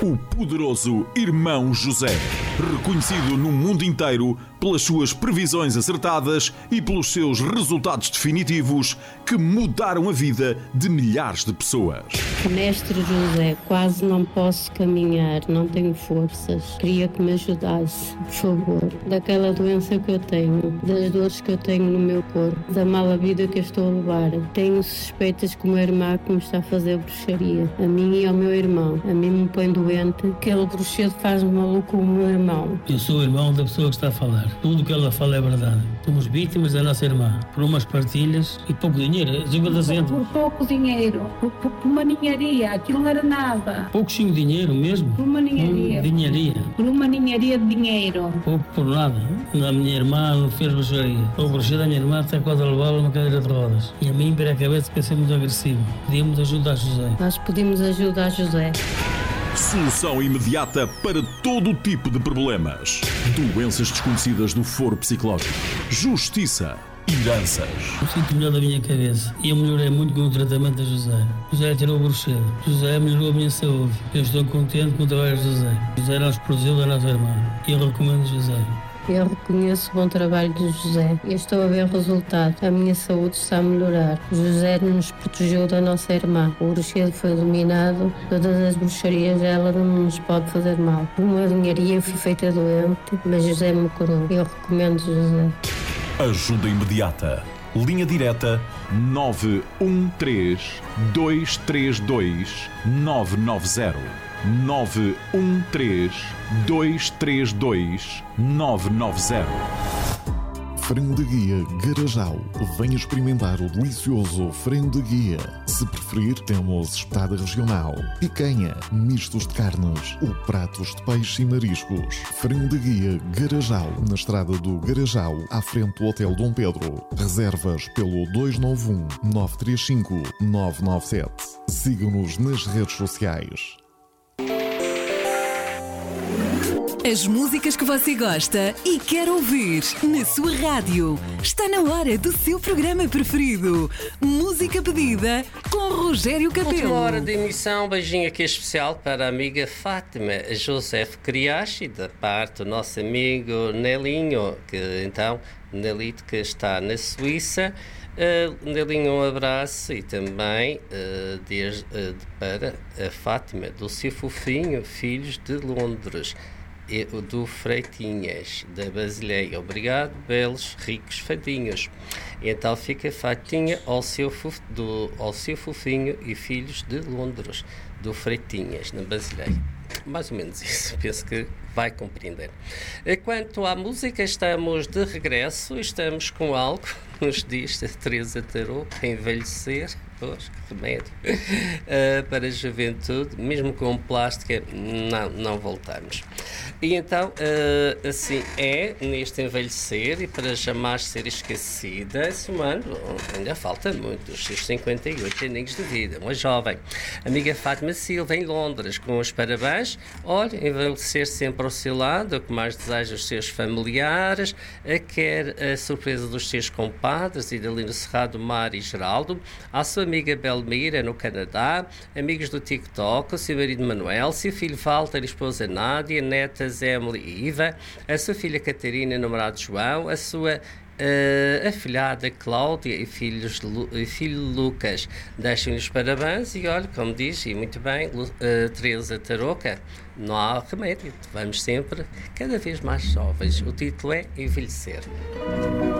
O poderoso Irmão José, reconhecido no mundo inteiro pelas suas previsões acertadas e pelos seus resultados definitivos que mudaram a vida de milhares de pessoas. Mestre José, quase não posso caminhar, não tenho forças. Queria que me ajudasse, por favor, daquela doença que eu tenho, das dores que eu tenho no meu corpo, da mala vida que eu estou a levar. Tenho suspeitas que uma irmã que me está a fazer bruxaria, a mim e ao meu irmão. A mim me põe doente, aquele bruxedo faz-me maluco o meu irmão. Eu sou o irmão da pessoa que está a falar. Tudo o que ela fala é verdade. Somos vítimas da nossa irmã, por umas partilhas e pouco dinheiro. Por pouco dinheiro, por uma ninharia, aquilo não era nada. Pouquinho dinheiro mesmo? Por uma ninharia. Por uma ninharia de dinheiro. Pouco por nada. A minha irmã não fez bruxaria. O bruxedo da minha irmã até quase levá-la numa cadeira de rodas. E a mim, para a cabeça, que é ser muito agressivo. Pedimos ajuda a José. Nós pedimos ajuda a José. Solução imediata para todo tipo de problemas. Doenças desconhecidas do foro psicológico. Justiça. Heranças. Eu sinto melhor da minha cabeça e eu melhorei muito com o tratamento da José. José tirou o bruxedo. José melhorou a minha saúde. Eu estou contente com o trabalho de José. José nos protegeu da nossa irmã. E eu recomendo José. Eu reconheço o bom trabalho de José e estou a ver o resultado. A minha saúde está a melhorar. José nos protegeu da nossa irmã. O bruxedo foi eliminado. Todas as bruxarias, ela não nos pode fazer mal. Uma linharia fui feita doente, mas José me curou. Eu recomendo José. Ajuda imediata. Linha direta 913 232 990. 913 232 990. Frango de Guia Garajal. Venha experimentar o delicioso frango de guia. Se preferir, temos espetada regional, picanha, mistos de carnes ou pratos de peixe e mariscos. Frango de Guia Garajal, na estrada do Garajal, à frente do Hotel Dom Pedro. Reservas pelo 291 935 997. Siga-nos nas redes sociais. As músicas que você gosta e quer ouvir na sua rádio. Está na hora do seu programa preferido. Música pedida com Rogério Capelo. Última hora de emissão, beijinho aqui especial para a amiga Fátima Josef Criachi, da parte do nosso amigo Nelinho, Nelito, que está na Suíça. Nelinho, um abraço e também para a Fátima do seu fofinho, filhos de Londres. Do Freitinhas, da Basileia. Obrigado, belos, ricos fadinhos. E então fica Fatinha ao seu fofinho e filhos de Londres, do Freitinhas, na Basileia. Mais ou menos isso, penso que vai compreender. Quanto à música, estamos de regresso, estamos com algo, nos diz a Teresa Tarot, para envelhecer. Pois, que remédio. Para a juventude, mesmo com plástica, não voltamos. E então, assim é, neste envelhecer, e para jamais ser esquecida, esse ano ainda falta muito, os seus 58 aninhos de vida, uma jovem. Amiga Fátima Silva, em Londres, com os parabéns. Olha, envelhecer sempre ao seu lado, o que mais deseja os seus familiares, quer a surpresa dos seus compadres, e dali no Cerrado Mar e Geraldo, à sua amiga Belmira, no Canadá, amigos do TikTok, o seu marido Manuel, seu filho Walter, esposa Nádia, netas Emily e Iva, a sua filha Catarina, namorado João, a sua afilhada Cláudia e filho Lucas. Deixem-lhes parabéns e olha, como diz, e muito bem, Teresa Tarouca, não há remédio, vamos sempre cada vez mais jovens. O título é Envelhecer.